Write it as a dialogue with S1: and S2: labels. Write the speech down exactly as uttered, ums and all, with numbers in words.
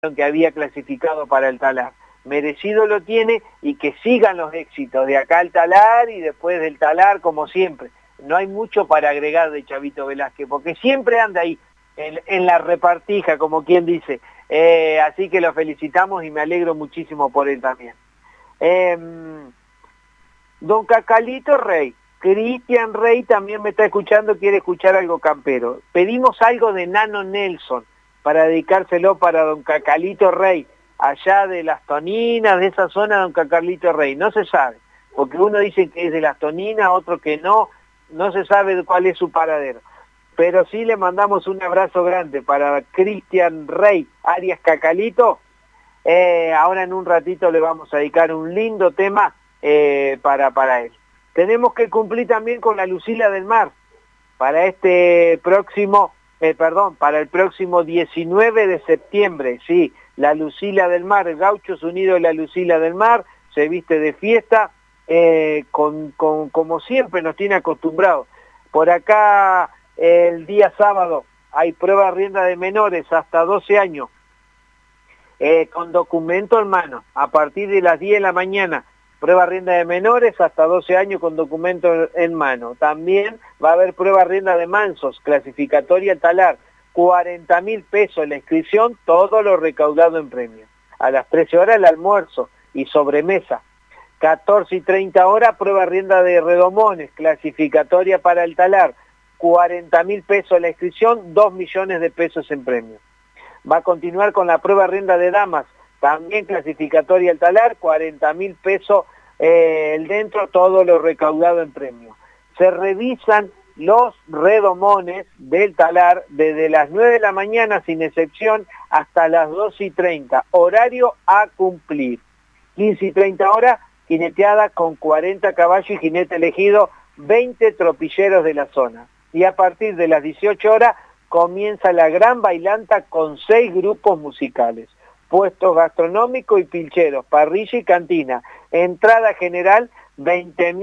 S1: que había clasificado para el Talar. Merecido lo tiene y que sigan los éxitos de acá al Talar y después del Talar como siempre. No hay mucho para agregar de Chavito Velázquez, porque siempre anda ahí, en, en la repartija, como quien dice. Eh, así que lo felicitamos y me alegro muchísimo por él también. Eh, don Cacalito Rey, Cristian Rey también me está escuchando, quiere escuchar algo campero. Pedimos algo de Nano Nelson para dedicárselo para don Cacalito Rey, allá de Las Toninas, de esa zona, don Cacalito Rey. No se sabe, porque uno dice que es de Las Toninas, otro que no, no se sabe cuál es su paradero. Pero sí le mandamos un abrazo grande para Cristian Rey, Arias Cacalito. Eh, ahora en un ratito le vamos a dedicar un lindo tema eh, para, para él. Tenemos que cumplir también con la Lucila del Mar, para este próximo, eh, perdón, para el próximo diecinueve de septiembre, sí, la Lucila del Mar, Gauchos Unidos de la Lucila del Mar, se viste de fiesta, eh, con, con, como siempre nos tiene acostumbrados. Por acá el día sábado hay prueba de rienda de menores hasta doce años, eh, con documento en mano, a partir de las diez de la mañana, prueba rienda de menores hasta doce años con documento en mano. También va a haber prueba rienda de mansos, clasificatoria Talar, cuarenta mil pesos la inscripción, todo lo recaudado en premio. A las trece horas el almuerzo y sobremesa. catorce y treinta horas prueba rienda de redomones, clasificatoria para el Talar, cuarenta mil pesos la inscripción, dos millones de pesos en premio. Va a continuar con la prueba rienda de damas, también clasificatoria el Talar, cuarenta mil pesos eh, el dentro, todo lo recaudado en premio. Se revisan los redomones del Talar desde las nueve de la mañana sin excepción hasta las doce y treinta, horario a cumplir. quince y treinta horas, jineteada con cuarenta caballos y jinete elegido, veinte tropilleros de la zona. Y a partir de las dieciocho horas comienza la gran bailanta con seis grupos musicales. Puestos gastronómicos y pilcheros, parrilla y cantina. Entrada general, veinte mil.